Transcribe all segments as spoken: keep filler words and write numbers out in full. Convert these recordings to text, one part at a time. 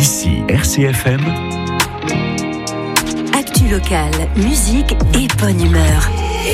Ici R C F M. Actu locale, musique et bonne humeur.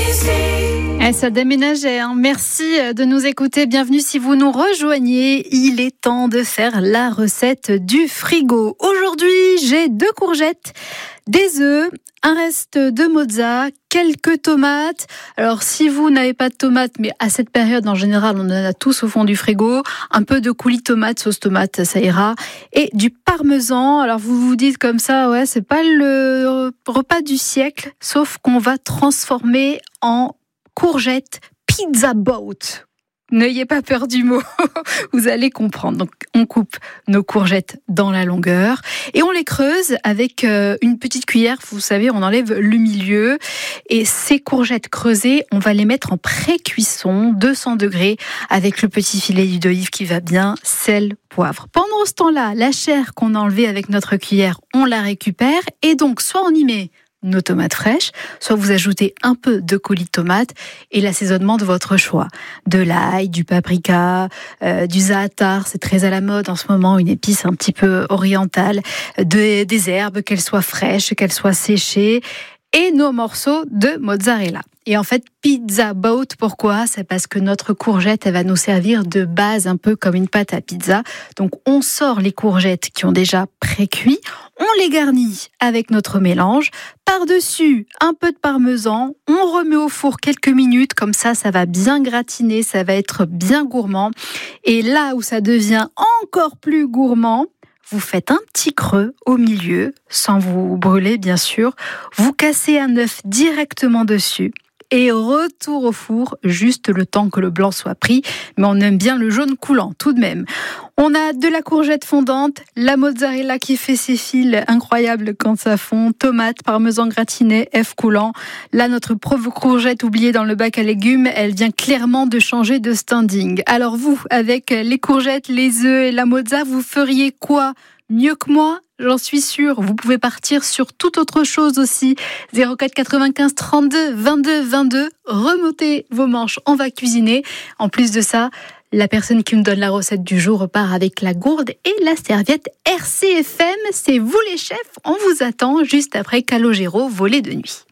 Eh, ça déménageait, hein. Merci de nous écouter. Bienvenue si vous nous rejoignez. Il est temps de faire la recette du frigo. Aujourd'hui, j'ai deux courgettes, des œufs, un reste de mozza, quelques tomates. Alors, si vous n'avez pas de tomates, mais à cette période, en général, on en a tous au fond du frigo, un peu de coulis tomate, sauce tomate, ça ira. Et du parmesan. Alors, vous vous dites comme ça, ouais, c'est pas le repas du siècle, sauf qu'on va transformer en courgette pizza boat. N'ayez pas peur du mot, vous allez comprendre. Donc, on coupe nos courgettes dans la longueur et on les creuse avec une petite cuillère. Vous savez, on enlève le milieu. Et ces courgettes creusées, on va les mettre en pré-cuisson, deux cents degrés, avec le petit filet d'huile d'olive qui va bien, sel, poivre. Pendant ce temps-là, la chair qu'on a enlevée avec notre cuillère, on la récupère. Et donc, soit on y met nos tomates fraîches, soit vous ajoutez un peu de coulis de tomate et l'assaisonnement de votre choix. De l'ail, du paprika, euh, du za'atar, c'est très à la mode en ce moment, une épice un petit peu orientale, de, des herbes, qu'elles soient fraîches, qu'elles soient séchées, et nos morceaux de mozzarella. Et en fait, pizza boat, pourquoi ? C'est parce que notre courgette, elle va nous servir de base un peu comme une pâte à pizza. Donc, on sort les courgettes qui ont déjà pré-cuit, on les garnit avec notre mélange. Par-dessus, un peu de parmesan, on remet au four quelques minutes, comme ça, ça va bien gratiner, ça va être bien gourmand. Et là où ça devient encore plus gourmand, vous faites un petit creux au milieu, sans vous brûler bien sûr. Vous cassez un œuf directement dessus et retour au four, juste le temps que le blanc soit pris. Mais on aime bien le jaune coulant tout de même. On a de la courgette fondante, la mozzarella qui fait ses fils incroyables quand ça fond, tomates, parmesan gratiné, œuf coulant. Là, notre pauvre courgette oubliée dans le bac à légumes, elle vient clairement de changer de standing. Alors vous, avec les courgettes, les œufs et la mozza, vous feriez quoi ? Mieux que moi, j'en suis sûre. Vous pouvez partir sur toute autre chose aussi. zéro quatre quatre-vingt-quinze trente-deux vingt-deux vingt-deux. Remontez vos manches, on va cuisiner. En plus de ça, la personne qui me donne la recette du jour repart avec la gourde et la serviette. R C F M, c'est vous les chefs. On vous attend juste après Calogero, volée de nuit.